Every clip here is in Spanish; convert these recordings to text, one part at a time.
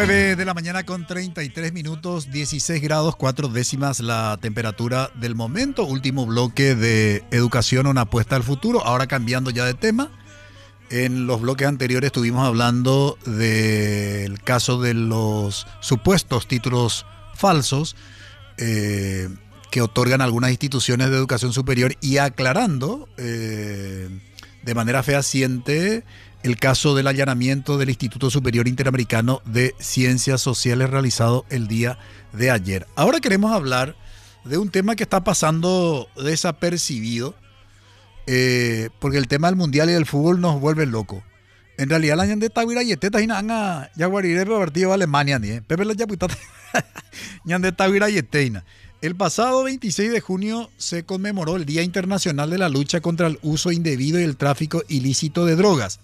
9 de la mañana con 33 minutos, 16 grados, 4 décimas la temperatura del momento. Último bloque de educación, una apuesta al futuro. Ahora cambiando ya de tema. En los bloques anteriores estuvimos hablando del caso de los supuestos títulos falsos que otorgan algunas instituciones de educación superior y aclarando de manera fehaciente el caso del allanamiento del Instituto Superior Interamericano de Ciencias Sociales realizado el día de ayer. Ahora queremos hablar de un tema que está pasando desapercibido, porque el tema del mundial y del fútbol nos vuelve locos. En realidad la ñande tawira yeteta y nanga yaguarire partido de Alemania ni Pepe la yaputata ñande tawira yeteina. El pasado 26 de junio se conmemoró el Día Internacional de la Lucha contra el Uso Indebido y el Tráfico Ilícito de Drogas.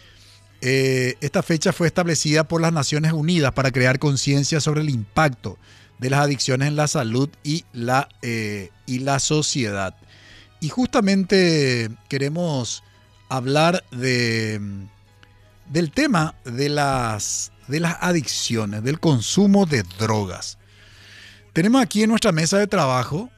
Esta fecha fue establecida por las Naciones Unidas para crear conciencia sobre el impacto de las adicciones en la salud y la sociedad. Y justamente queremos hablar del tema de las adicciones, del consumo de drogas. Tenemos aquí en nuestra mesa de trabajo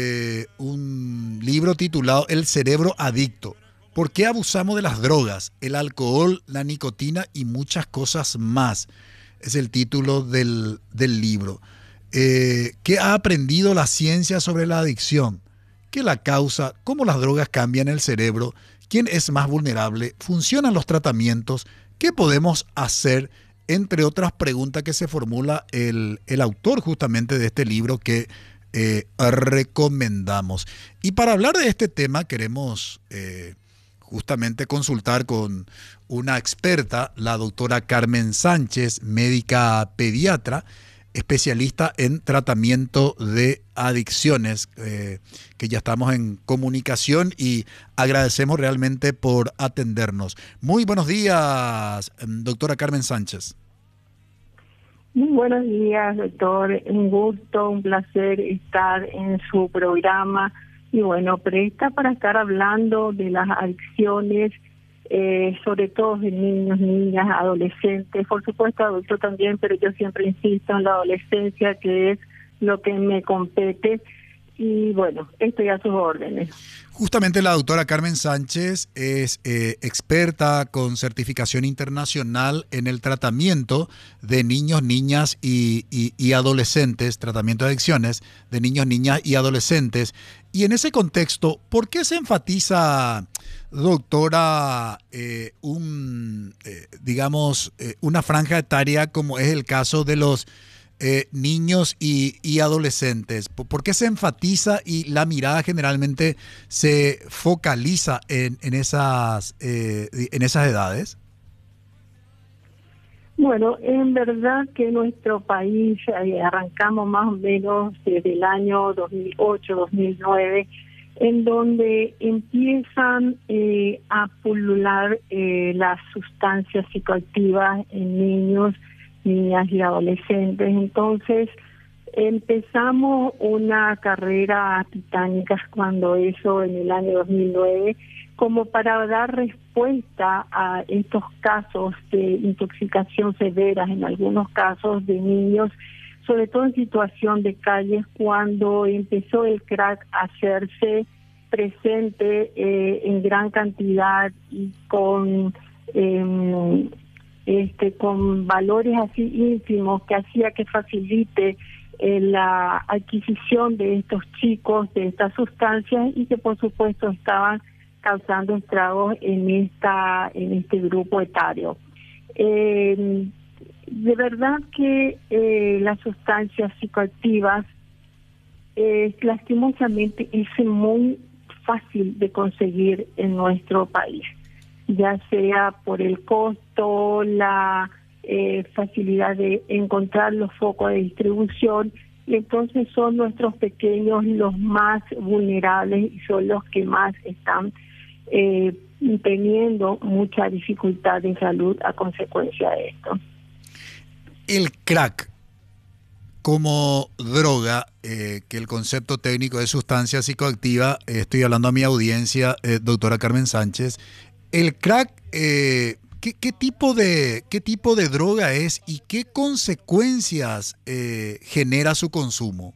un libro titulado El cerebro adicto. ¿Por qué abusamos de las drogas, el alcohol, la nicotina y muchas cosas más? Es el título del libro. ¿Qué ha aprendido la ciencia sobre la adicción? ¿Qué la causa? ¿Cómo las drogas cambian el cerebro? ¿Quién es más vulnerable? ¿Funcionan los tratamientos? ¿Qué podemos hacer? Entre otras preguntas que se formula el autor justamente de este libro que recomendamos. Y para hablar de este tema queremos justamente consultar con una experta, la doctora Carmen Sánchez, médica pediatra, especialista en tratamiento de adicciones, que ya estamos en comunicación y agradecemos realmente por atendernos. Muy buenos días, doctora Carmen Sánchez. Muy buenos días, doctor. Un gusto, un placer estar en su programa. Y bueno, presta para estar hablando de las adicciones, sobre todo de niños, niñas, adolescentes, por supuesto adultos también, pero yo siempre insisto en la adolescencia, que es lo que me compete. Y bueno, estoy a sus órdenes. Justamente la doctora Carmen Sánchez es experta con certificación internacional en el tratamiento de niños, niñas y adolescentes, tratamiento de adicciones de niños, niñas y adolescentes. Y en ese contexto, ¿por qué se enfatiza, doctora, una franja etaria como es el caso de los niños y adolescentes? ¿Por qué se enfatiza y la mirada generalmente se focaliza en esas edades? Bueno, en verdad que en nuestro país arrancamos más o menos desde el año 2008-2009, en donde empiezan a pulular las sustancias psicoactivas en niños, niñas y adolescentes. Entonces empezamos una carrera titánica cuando eso en el año 2009, como para dar respuesta a estos casos de intoxicación severas, en algunos casos de niños, sobre todo en situación de calles, cuando empezó el crack a hacerse presente en gran cantidad y con valores así ínfimos, que hacía que facilite la adquisición de estos chicos de estas sustancias, y que por supuesto estaban causando estragos en este grupo etario. De verdad que las sustancias psicoactivas lastimosamente es muy fácil de conseguir en nuestro país, ya sea por el costo, la facilidad de encontrar los focos de distribución, y entonces son nuestros pequeños los más vulnerables y son los que más están teniendo mucha dificultad de salud a consecuencia de esto. El crack como droga, que el concepto técnico es sustancia psicoactiva, estoy hablando a mi audiencia, doctora Carmen Sánchez, el crack qué tipo de droga es y qué consecuencias genera su consumo?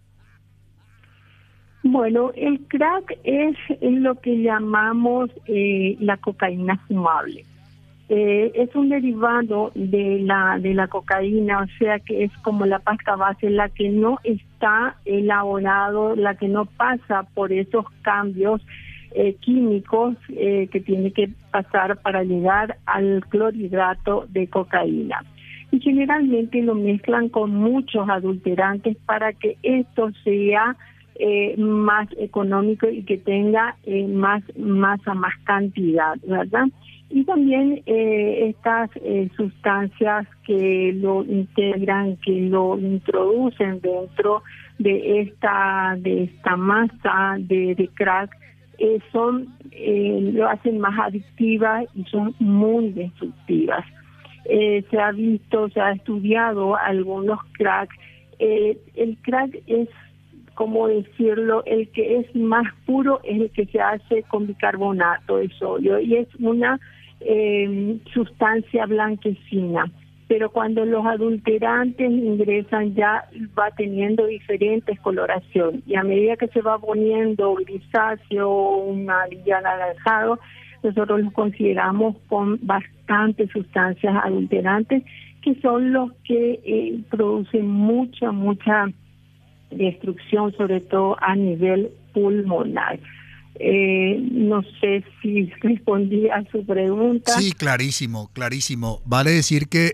Bueno, el crack es lo que llamamos la cocaína fumable. Es un derivado de la cocaína, o sea que es como la pasta base, la que no está elaborado, la que no pasa por esos cambios químicos que tiene que pasar para llegar al clorhidrato de cocaína. Y generalmente lo mezclan con muchos adulterantes para que esto sea más económico y que tenga más masa, más cantidad, ¿verdad? Y también estas sustancias que lo integran, que lo introducen dentro de esta masa de crack, lo hacen más adictivas y son muy destructivas. Se ha visto, se ha estudiado algunos crack. El crack es, como decirlo, el que es más puro es el que se hace con bicarbonato de sodio y es una sustancia blanquecina. Pero cuando los adulterantes ingresan ya va teniendo diferentes coloraciones y a medida que se va poniendo grisáceo, ya anaranjado, nosotros los consideramos con bastantes sustancias adulterantes que son los que producen mucha destrucción, sobre todo a nivel pulmonar. No sé si respondí a su pregunta. Sí, clarísimo, clarísimo. Vale decir que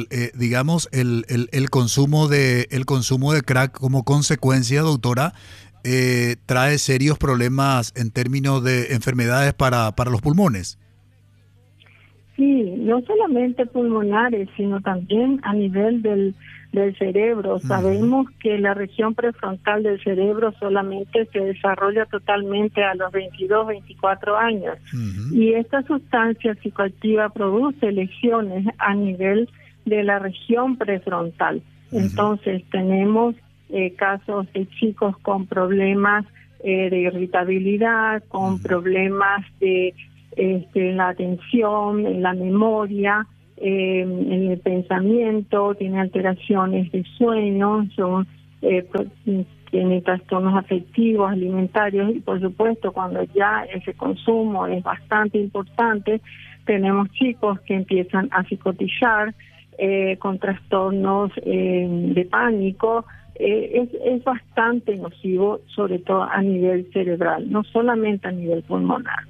el consumo de crack como consecuencia, doctora, trae serios problemas en términos de enfermedades para los pulmones. Sí, no solamente pulmonares, sino también a nivel del cerebro. Sabemos que la región prefrontal del cerebro solamente se desarrolla totalmente a los 22, 24 años. Y esta sustancia psicoactiva produce lesiones a nivel de la región prefrontal. Entonces tenemos casos de chicos con problemas de irritabilidad, con problemas de la atención, en la memoria, en el pensamiento, tiene alteraciones de sueño, tiene trastornos afectivos, alimentarios y por supuesto cuando ya ese consumo es bastante importante, tenemos chicos que empiezan a psicotillar con trastornos de pánico. Es bastante nocivo, sobre todo a nivel cerebral, no solamente a nivel pulmonar.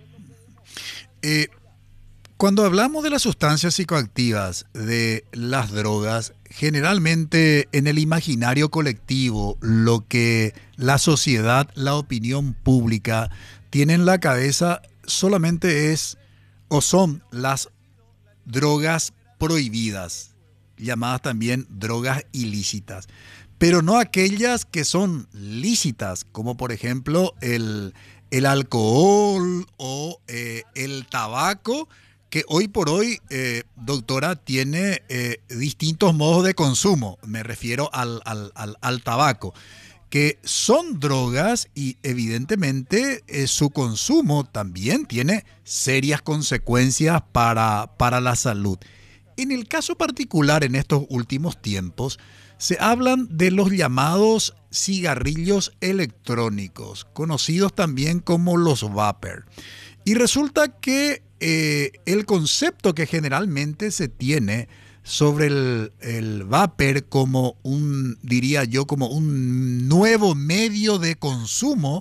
Cuando hablamos de las sustancias psicoactivas, de las drogas, generalmente en el imaginario colectivo, lo que la sociedad, la opinión pública tiene en la cabeza solamente son las drogas prohibidas, llamadas también drogas ilícitas, pero no aquellas que son lícitas, como por ejemplo el alcohol o el tabaco, que hoy por hoy, doctora, tiene distintos modos de consumo. Me refiero al tabaco, que son drogas y evidentemente su consumo también tiene serias consecuencias para la salud. En el caso particular, en estos últimos tiempos, se hablan de los llamados cigarrillos electrónicos, conocidos también como los vapor. Y resulta que el concepto que generalmente se tiene sobre el vapor como diría yo, como un nuevo medio de consumo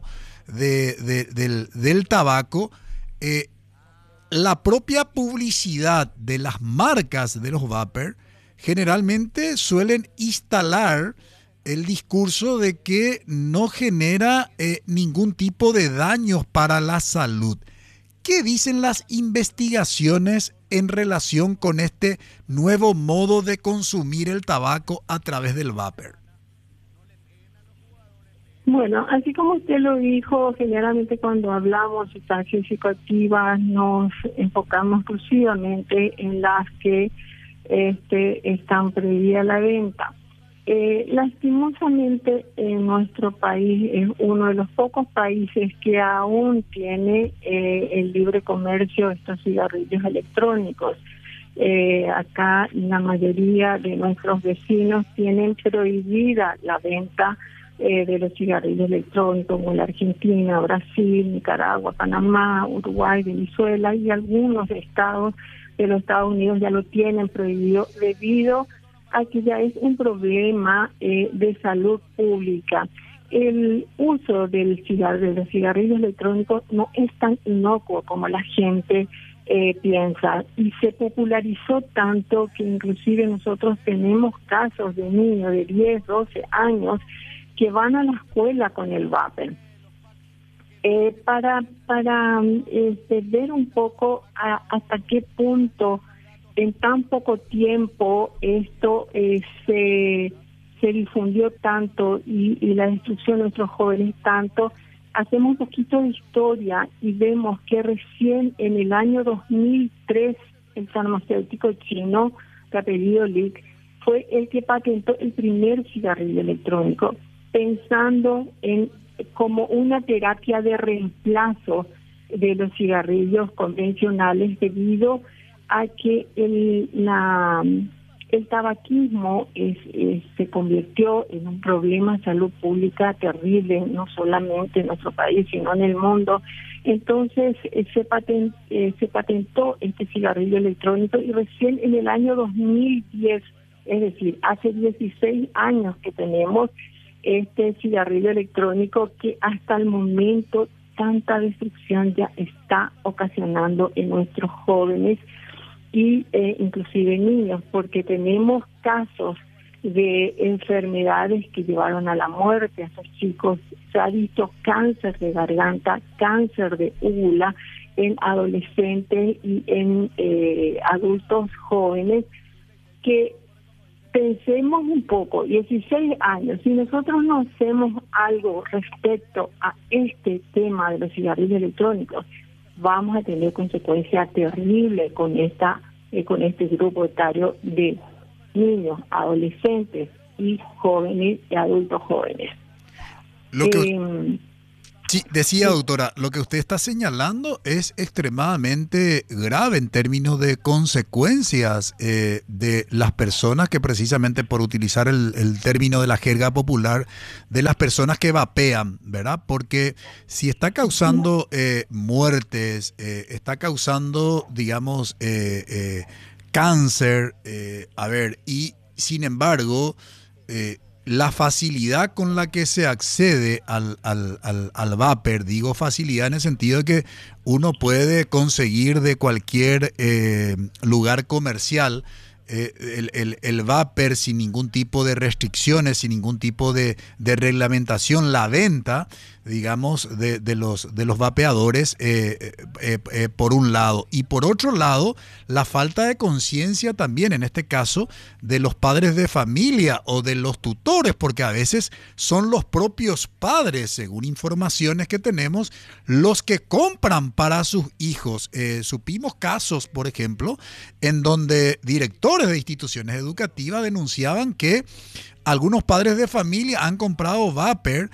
del tabaco, la propia publicidad de las marcas de los vapor generalmente suelen instalar el discurso de que no genera ningún tipo de daños para la salud. ¿Qué dicen las investigaciones en relación con este nuevo modo de consumir el tabaco a través del vapor? Bueno, así como usted lo dijo, generalmente cuando hablamos de sustancias psicoactivas nos enfocamos exclusivamente en las que están prohibidas la venta. Lastimosamente nuestro país es uno de los pocos países que aún tiene el libre comercio de estos cigarrillos electrónicos. Acá la mayoría de nuestros vecinos tienen prohibida la venta de los cigarrillos electrónicos, como la Argentina, Brasil, Nicaragua, Panamá, Uruguay, Venezuela y algunos estados de los Estados Unidos ya lo tienen prohibido debido a que ya es un problema de salud pública. El uso de los cigarrillos electrónicos no es tan inocuo como la gente piensa, y se popularizó tanto que inclusive nosotros tenemos casos de niños de 10, 12 años que van a la escuela con el vapor. Para ver un poco hasta qué punto en tan poco tiempo esto se difundió tanto y la destrucción de nuestros jóvenes tanto, hacemos un poquito de historia y vemos que recién en el año 2003 el farmacéutico chino de apellido Li fue el que patentó el primer cigarrillo electrónico, pensando en como una terapia de reemplazo de los cigarrillos convencionales debido a que el tabaquismo se convirtió en un problema de salud pública terrible, no solamente en nuestro país, sino en el mundo. Entonces se patentó este cigarrillo electrónico y recién en el año 2010, es decir, hace 16 años que tenemos este cigarrillo electrónico que hasta el momento tanta destrucción ya está ocasionando en nuestros jóvenes y inclusive niños, porque tenemos casos de enfermedades que llevaron a la muerte a esos chicos. Se ha visto cáncer de garganta, cáncer de úvula en adolescentes y en adultos jóvenes. Que pensemos un poco, 16 años, si nosotros no hacemos algo respecto a este tema de los cigarrillos electrónicos, vamos a tener consecuencias terribles con este grupo etario de niños, adolescentes y jóvenes y adultos jóvenes. Sí, decía, doctora, lo que usted está señalando es extremadamente grave en términos de consecuencias de las personas que, precisamente por utilizar el término de la jerga popular, de las personas que vapean, ¿verdad? Porque si está causando muertes, está causando, digamos, cáncer, y sin embargo, la facilidad con la que se accede al vapor, digo facilidad en el sentido de que uno puede conseguir de cualquier lugar comercial el vapor sin ningún tipo de restricciones, sin ningún tipo de reglamentación, la venta, digamos, de los vapeadores, por un lado. Y por otro lado, la falta de conciencia también, en este caso, de los padres de familia o de los tutores, porque a veces son los propios padres, según informaciones que tenemos, los que compran para sus hijos. Supimos casos, por ejemplo, en donde directores de instituciones educativas denunciaban que algunos padres de familia han comprado vapor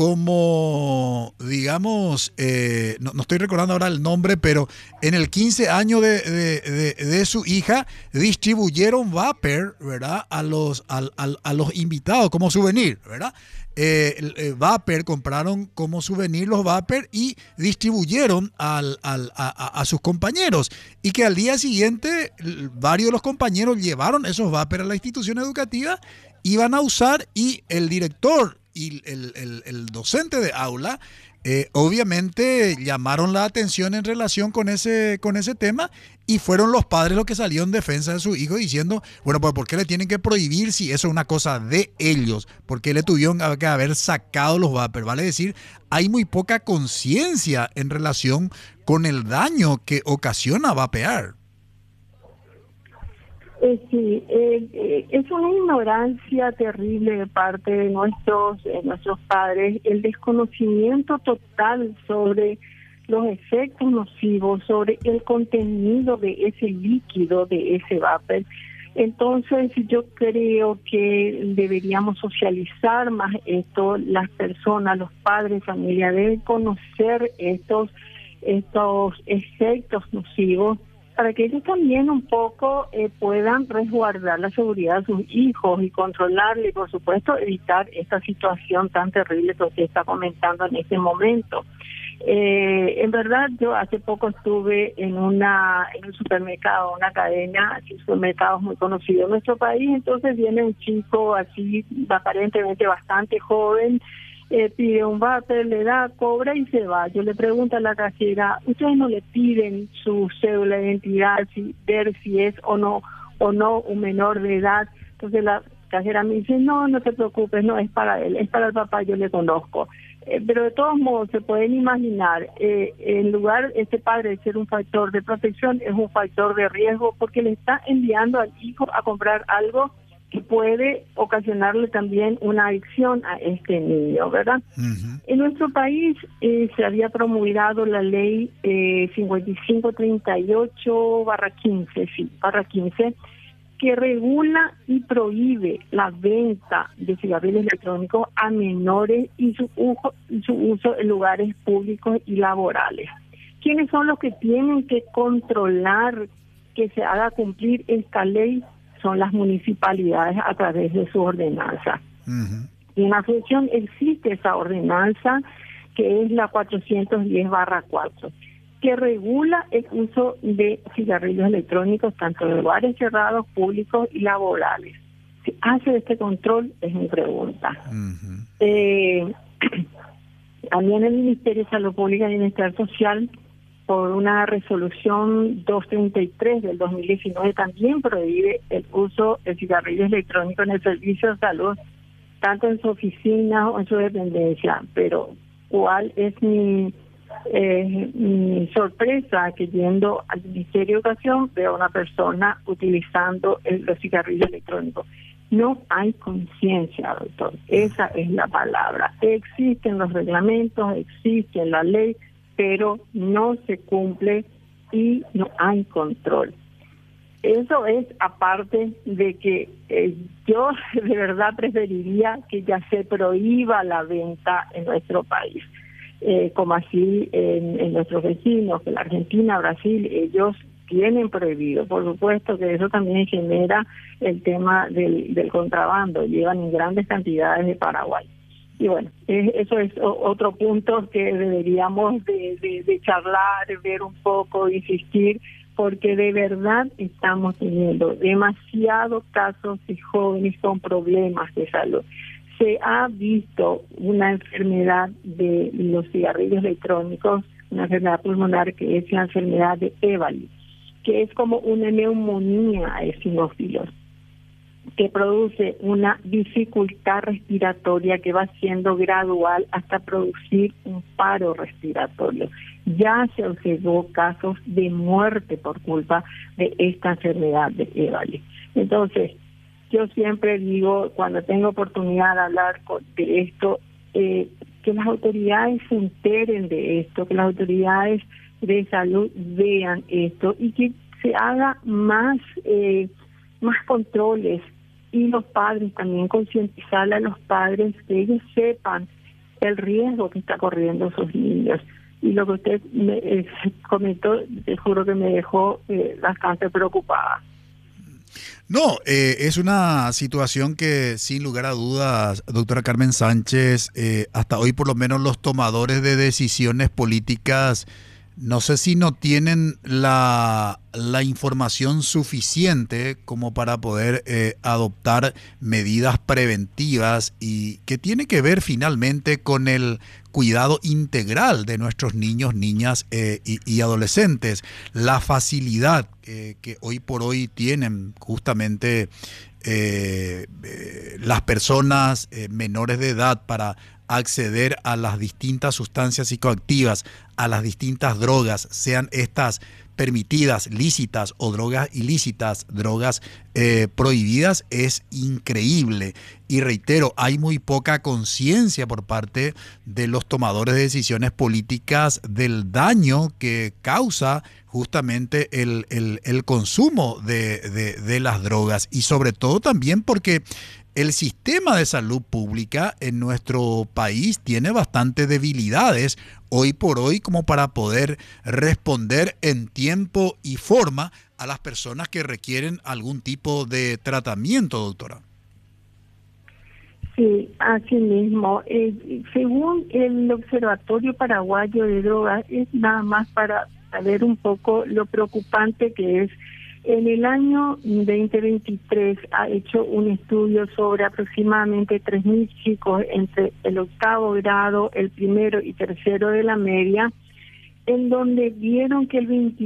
como, digamos, no estoy recordando ahora el nombre, pero en el 15 años de su hija distribuyeron vapor, ¿verdad? A los invitados como souvenir, ¿verdad? El vapor, compraron como souvenir los vapor y distribuyeron a sus compañeros, y que al día siguiente varios de los compañeros llevaron esos vapor a la institución educativa, iban a usar, y el director y el docente de aula obviamente llamaron la atención en relación con ese tema, y fueron los padres los que salieron en defensa de su hijo diciendo, bueno, pues ¿por qué le tienen que prohibir si eso es una cosa de ellos? ¿Por qué le tuvieron que haber sacado los vapor? Vale decir, hay muy poca conciencia en relación con el daño que ocasiona vapear. Sí, es una ignorancia terrible de parte de nuestros padres, el desconocimiento total sobre los efectos nocivos, sobre el contenido de ese líquido, de ese vapor. Entonces yo creo que deberíamos socializar más esto, las personas, los padres, familia, deben conocer estos efectos nocivos para que ellos también un poco puedan resguardar la seguridad de sus hijos y controlarle y, por supuesto, evitar esta situación tan terrible que usted está comentando en este momento. En verdad, yo hace poco estuve en un supermercado, una cadena de supermercados muy conocido en nuestro país. Entonces viene un chico así, aparentemente bastante joven, pide un váter, le da, cobra y se va. Yo le pregunto a la cajera, ¿ustedes no le piden su cédula de identidad, ver si es o no un menor de edad? Entonces la cajera me dice, no te preocupes, no es para él, es para el papá, yo le conozco. Pero de todos modos se pueden imaginar, en lugar este padre de ser un factor de protección, es un factor de riesgo porque le está enviando al hijo a comprar algo que puede ocasionarle también una adicción a este niño, ¿verdad? Uh-huh. En nuestro país se había promulgado la ley 5538/15, que regula y prohíbe la venta de cigarrillos electrónicos a menores y su uso en lugares públicos y laborales. ¿Quiénes son los que tienen que controlar que se haga cumplir esta ley? Son las municipalidades a través de su ordenanza. Uh-huh. Y en Asunción existe esa ordenanza que es la 410/4, que regula el uso de cigarrillos electrónicos tanto en lugares cerrados, públicos y laborales. ¿Se hace este control? Es mi pregunta. Uh-huh. También el Ministerio de Salud Pública y Bienestar Social, por una resolución 233 del 2019, también prohíbe el uso de cigarrillos electrónicos en el servicio de salud, tanto en su oficina o en su dependencia. Pero ¿cuál es mi sorpresa? Que yendo al Ministerio de Educación veo a una persona utilizando los cigarrillos electrónicos. No hay conciencia, doctor. Esa es la palabra. Existen los reglamentos, existe la ley, pero no se cumple y no hay control. Eso es aparte de que yo de verdad preferiría que ya se prohíba la venta en nuestro país, como así en nuestros vecinos, en la Argentina, Brasil, ellos tienen prohibido. Por supuesto que eso también genera el tema del contrabando, llevan en grandes cantidades de Paraguay. Y bueno, eso es otro punto que deberíamos de charlar, ver un poco, insistir, porque de verdad estamos teniendo demasiados casos de jóvenes con problemas de salud. Se ha visto una enfermedad de los cigarrillos electrónicos, una enfermedad pulmonar que es la enfermedad de EVALI, que es como una neumonía eosinófilos, que produce una dificultad respiratoria que va siendo gradual hasta producir un paro respiratorio. Ya se observó casos de muerte por culpa de esta enfermedad de EVALI. Entonces, yo siempre digo, cuando tengo oportunidad de hablar de esto, que las autoridades se enteren de esto, que las autoridades de salud vean esto y que se haga más controles, y los padres también concientizarle a los padres que ellos sepan el riesgo que está corriendo sus niños. Y lo que usted me comentó, te juro que me dejó bastante preocupada. No, es una situación que sin lugar a dudas, doctora Carmen Sánchez, hasta hoy por lo menos los tomadores de decisiones políticas, no sé si no tienen la información suficiente como para poder adoptar medidas preventivas y que tiene que ver finalmente con el cuidado integral de nuestros niños, niñas y adolescentes. La facilidad que hoy por hoy tienen justamente las personas menores de edad para acceder a las distintas sustancias psicoactivas, a las distintas drogas, sean estas permitidas, lícitas o drogas ilícitas, drogas prohibidas, es increíble. Y reitero, hay muy poca conciencia por parte de los tomadores de decisiones políticas del daño que causa justamente el consumo de las drogas, y sobre todo también porque el sistema de salud pública en nuestro país tiene bastantes debilidades hoy por hoy como para poder responder en tiempo y forma a las personas que requieren algún tipo de tratamiento, doctora. Sí, así mismo. Según el Observatorio Paraguayo de Drogas, es nada más para saber un poco lo preocupante que es. En el año 2023 ha hecho un estudio sobre aproximadamente 3.000 chicos entre el 8º grado, el 1º y 3º de la media, en donde vieron que el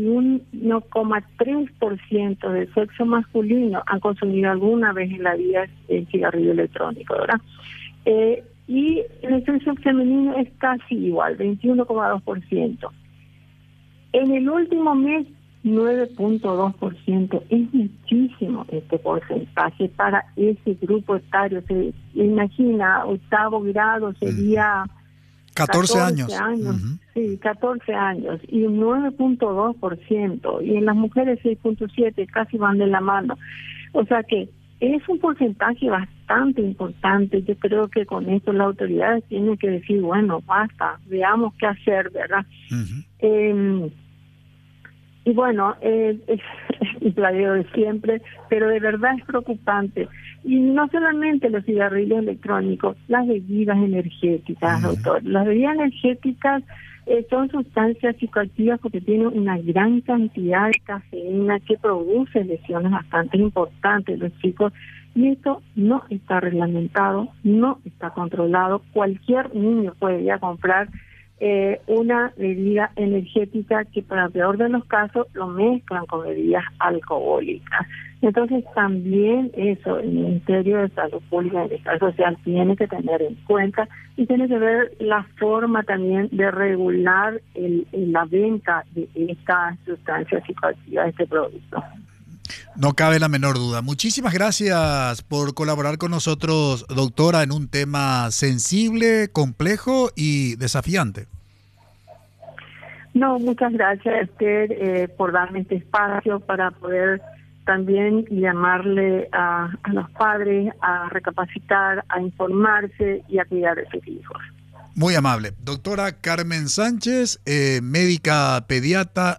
21,3% del sexo masculino han consumido alguna vez en la vida el cigarrillo electrónico, ¿verdad? Y el sexo femenino es casi igual, 21,2%. En el último mes, 9,2%. Es muchísimo este porcentaje para ese grupo etario. Se imagina, 8º grado sería 14 años. Uh-huh. Sí, 14 años. Y un 9,2%. Y en las mujeres 6,7%, casi van de la mano. O sea que es un porcentaje bastante importante. Yo creo que con esto las autoridades tienen que decir, bueno, basta, veamos qué hacer, ¿verdad? Uh-huh. Y bueno, es el pladeo de siempre, pero de verdad es preocupante. Y no solamente los cigarrillos electrónicos, las bebidas energéticas, doctor. Las bebidas energéticas son sustancias psicoactivas porque tienen una gran cantidad de cafeína que produce lesiones bastante importantes en los chicos. Y esto no está reglamentado, no está controlado. Cualquier niño puede ir a comprar una bebida energética que, para el peor de los casos, lo mezclan con bebidas alcohólicas. Entonces también eso el Ministerio de Salud Pública y Bienestar Social tiene que tener en cuenta y tiene que ver la forma también de regular la venta de esta sustancia psicoactiva, de este producto. No cabe la menor duda. Muchísimas gracias por colaborar con nosotros, doctora, en un tema sensible, complejo y desafiante. No, muchas gracias, Esther, por darme este espacio para poder también llamarle a los padres a recapacitar, a informarse y a cuidar de sus hijos. Muy amable. Doctora Carmen Sánchez, médica pediatra,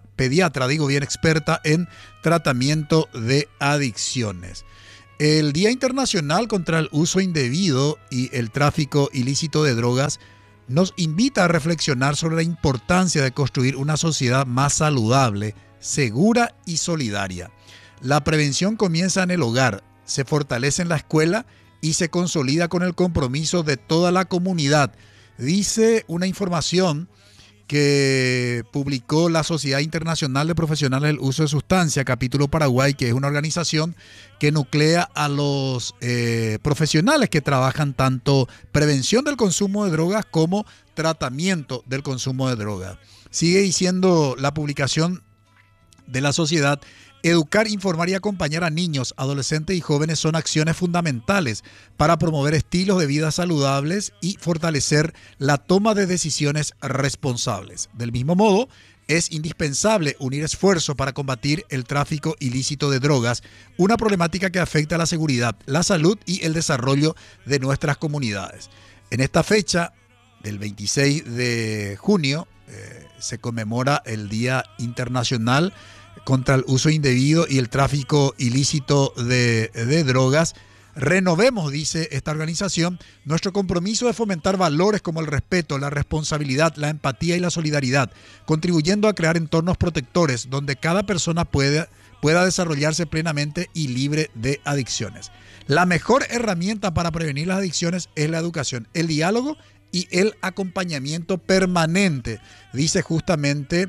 experta en tratamiento de adicciones. El Día Internacional contra el Uso Indebido y el Tráfico Ilícito de Drogas nos invita a reflexionar sobre la importancia de construir una sociedad más saludable, segura y solidaria. La prevención comienza en el hogar, se fortalece en la escuela y se consolida con el compromiso de toda la comunidad. Dice una información que publicó la Sociedad Internacional de Profesionales del Uso de Sustancias, capítulo Paraguay, que es una organización que nuclea a los profesionales que trabajan tanto prevención del consumo de drogas como tratamiento del consumo de drogas. Sigue diciendo la publicación de la sociedad: educar, informar y acompañar a niños, adolescentes y jóvenes son acciones fundamentales para promover estilos de vida saludables y fortalecer la toma de decisiones responsables. Del mismo modo, es indispensable unir esfuerzos para combatir el tráfico ilícito de drogas, una problemática que afecta a la seguridad, la salud y el desarrollo de nuestras comunidades. En esta fecha del 26 de junio se conmemora el Día Internacional contra el Uso Indebido y el Tráfico Ilícito de Drogas. Renovemos, dice esta organización, nuestro compromiso de fomentar valores como el respeto, la responsabilidad, la empatía y la solidaridad, contribuyendo a crear entornos protectores donde cada persona pueda desarrollarse plenamente y libre de adicciones. La mejor herramienta para prevenir las adicciones es la educación, el diálogo y el acompañamiento permanente, dice justamente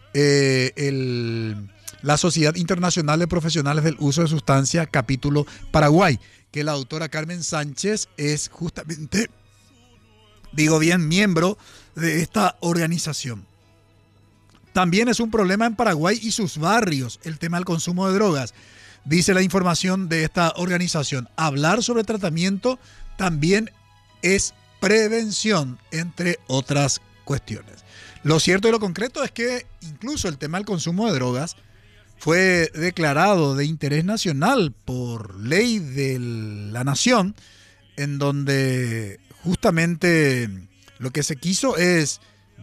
la Sociedad Internacional de Profesionales del Uso de Sustancias, capítulo Paraguay, que la doctora Carmen Sánchez es justamente, miembro de esta organización. También es un problema en Paraguay y sus barrios el tema del consumo de drogas. Dice la información de esta organización: hablar sobre tratamiento también es prevención, entre otras cuestiones. Lo cierto y lo concreto es que incluso el tema del consumo de drogas fue declarado de interés nacional por ley de la nación, en donde justamente lo que se quiso es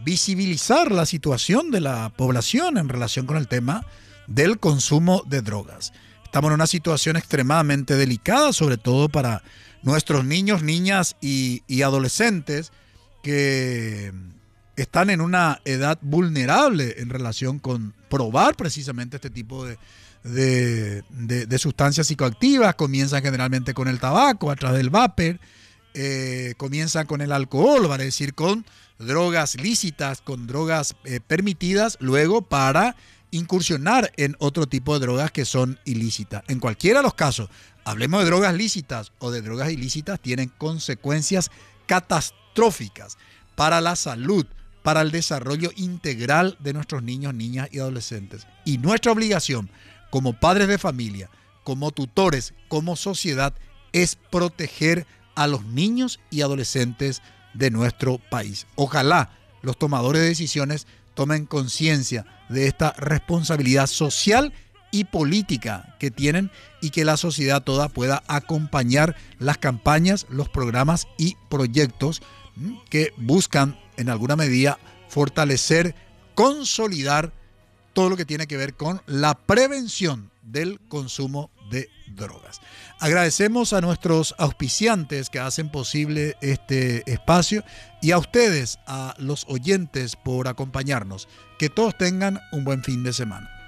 visibilizar la situación de la población en relación con el tema del consumo de drogas. Estamos en una situación extremadamente delicada, sobre todo para nuestros niños, niñas y adolescentes que están en una edad vulnerable en relación con probar precisamente este tipo de sustancias psicoactivas. Comienzan generalmente con el tabaco, a través del vapor, comienzan con el alcohol, vale decir, con drogas lícitas, con drogas permitidas, luego para incursionar en otro tipo de drogas que son ilícitas. En cualquiera de los casos, hablemos de drogas lícitas o de drogas ilícitas, tienen consecuencias catastróficas para la salud, para el desarrollo integral de nuestros niños, niñas y adolescentes. Y nuestra obligación como padres de familia, como tutores, como sociedad, es proteger a los niños y adolescentes de nuestro país. Ojalá los tomadores de decisiones tomen conciencia de esta responsabilidad social y política que tienen y que la sociedad toda pueda acompañar las campañas, los programas y proyectos que buscan en alguna medida fortalecer, consolidar todo lo que tiene que ver con la prevención del consumo de drogas. Agradecemos a nuestros auspiciantes que hacen posible este espacio y a ustedes, a los oyentes, por acompañarnos. Que todos tengan un buen fin de semana.